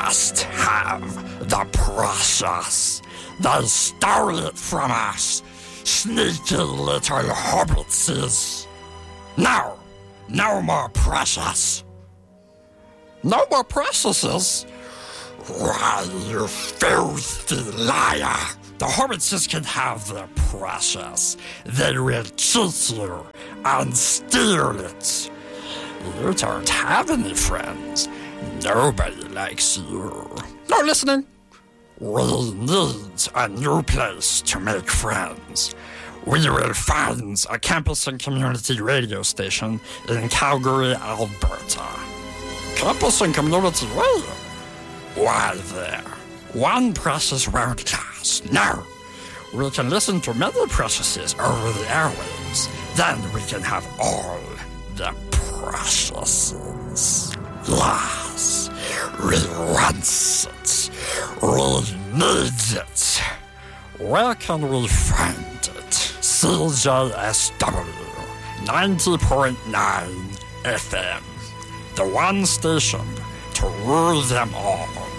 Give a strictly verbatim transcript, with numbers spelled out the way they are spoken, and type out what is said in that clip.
must have the precious. They stole it from us, sneaky little hobbitses. No, no more precious. No more preciouses? Why, you filthy liar. The hobbitses can have their precious. They will cheat you and steal it. You don't have any friends. Nobody likes you. No listening. We need a new place to make friends. We will find a campus and community radio station in Calgary, Alberta. Campus and community radio? Why there? One precious won't last. No. We can listen to many preciouses over the airwaves. Then we can have all the preciouses. Yes. We want it. We need it. Where can we find it? C J S W ninety point nine F M. The one station to rule them all.